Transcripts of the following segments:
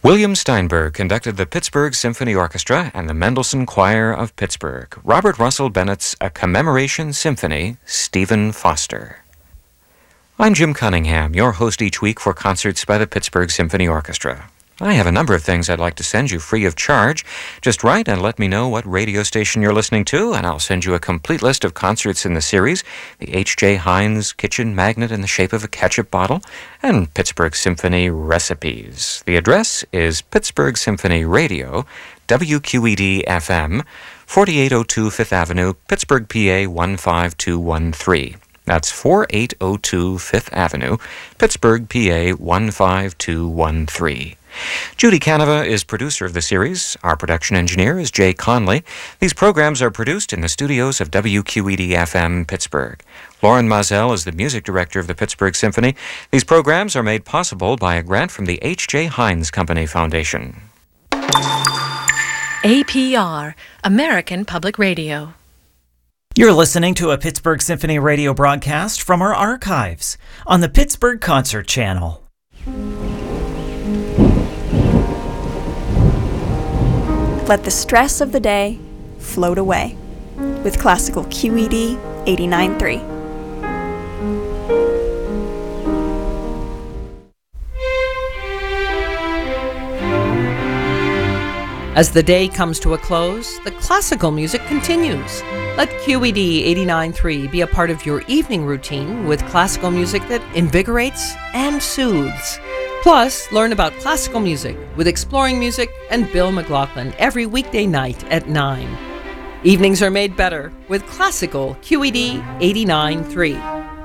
William Steinberg conducted the Pittsburgh Symphony Orchestra and the Mendelssohn Choir of Pittsburgh. Robert Russell Bennett's A Commemoration Symphony, Stephen Foster. I'm Jim Cunningham, your host each week for concerts by the Pittsburgh Symphony Orchestra. I have a number of things I'd like to send you free of charge. Just write and let me know what radio station you're listening to, and I'll send you a complete list of concerts in the series, the H.J. Heinz Kitchen Magnet in the Shape of a Ketchup Bottle, and Pittsburgh Symphony Recipes. The address is Pittsburgh Symphony Radio, WQED-FM, 4802 Fifth Avenue, Pittsburgh, PA 15213. That's 4802 Fifth Avenue, Pittsburgh, PA 15213. Judy Canova is producer of the series. Our production engineer is Jay Conley. These programs are produced in the studios of WQED-FM Pittsburgh. Lauren Mazel is the music director of the Pittsburgh Symphony. These programs are made possible by a grant from the H.J. Heinz Company Foundation. APR, American Public Radio. You're listening to a Pittsburgh Symphony radio broadcast from our archives on the Pittsburgh Concert Channel. Let the stress of the day float away with classical QED 89.3. As the day comes to a close, the classical music continues. Let QED 89.3 be a part of your evening routine with classical music that invigorates and soothes. Plus, learn about classical music with Exploring Music and Bill McLaughlin every weekday night at 9. Evenings are made better with classical QED 89.3.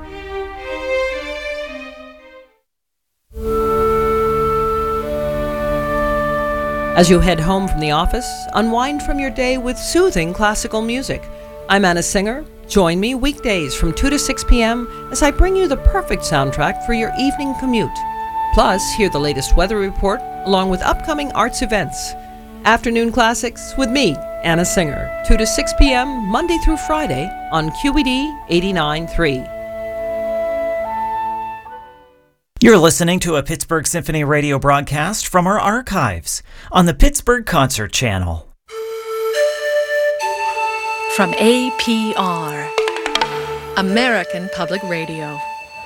As you head home from the office, unwind from your day with soothing classical music. I'm Anna Singer. Join me weekdays from 2 to 6 p.m. as I bring you the perfect soundtrack for your evening commute. Plus, hear the latest weather report along with upcoming arts events. Afternoon Classics with me, Anna Singer, 2 to 6 p.m. Monday through Friday on QED 89.3. You're listening to a Pittsburgh Symphony radio broadcast from our archives on the Pittsburgh Concert Channel. From APR, American Public Radio.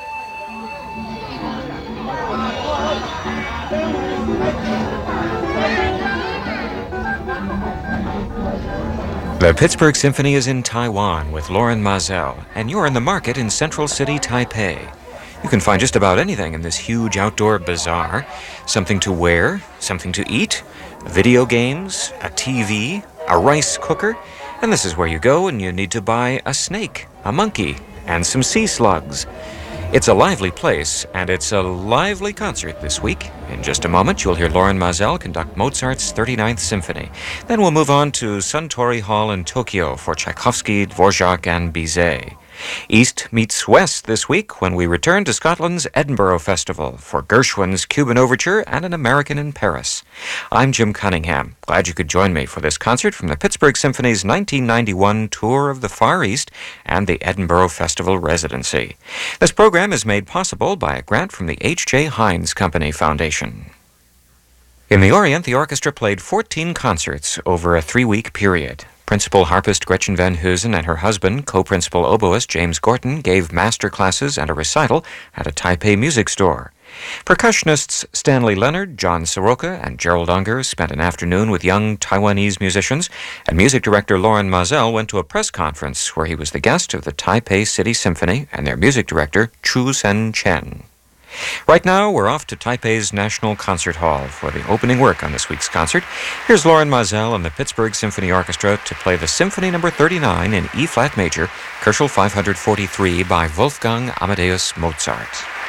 The Pittsburgh Symphony is in Taiwan with Lauren Mazel, and you're in the market in Central City, Taipei. You can find just about anything in this huge outdoor bazaar. Something to wear, something to eat, video games, a TV, a rice cooker, and this is where you go and you need to buy a snake, a monkey, and some sea slugs. It's a lively place, and it's a lively concert this week. In just a moment, you'll hear Lauren Mazel conduct Mozart's 39th Symphony. Then we'll move on to Suntory Hall in Tokyo for Tchaikovsky, Dvorak, and Bizet. East meets West this week when we return to Scotland's Edinburgh Festival for Gershwin's Cuban Overture and An American in Paris. I'm Jim Cunningham. Glad you could join me for this concert from the Pittsburgh Symphony's 1991 Tour of the Far East and the Edinburgh Festival Residency. This program is made possible by a grant from the H.J. Heinz Company Foundation. In the Orient, the orchestra played 14 concerts over a 3-week period. Principal harpist Gretchen Van Heusen and her husband, co-principal oboist James Gorton, gave master classes and a recital at a Taipei music store. Percussionists Stanley Leonard, John Soroka, and Gerald Unger spent an afternoon with young Taiwanese musicians, and music director Lauren Mazel went to a press conference where he was the guest of the Taipei City Symphony and their music director, Chu Sen Chen. Right now, we're off to Taipei's National Concert Hall for the opening work on this week's concert. Here's Lauren Mazel and the Pittsburgh Symphony Orchestra to play the Symphony No. 39 in E-flat major, Köchel 543 by Wolfgang Amadeus Mozart.